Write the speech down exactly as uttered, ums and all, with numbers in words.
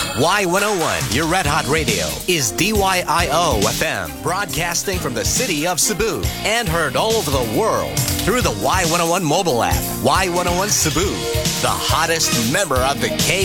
Y one oh one, your Red Hot Radio, is D Y I O F M, broadcasting from the city of Cebu and heard all over the world through the Y one oh one mobile app. Y one oh one Cebu, the hottest member of the K